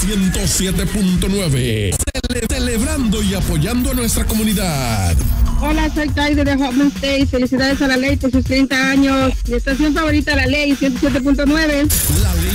107.9. Celebrando y apoyando a nuestra comunidad. Hola, soy Taide de Hoffman State. Felicidades a La Ley por sus 30 años. Mi estación favorita, La Ley 107.9. La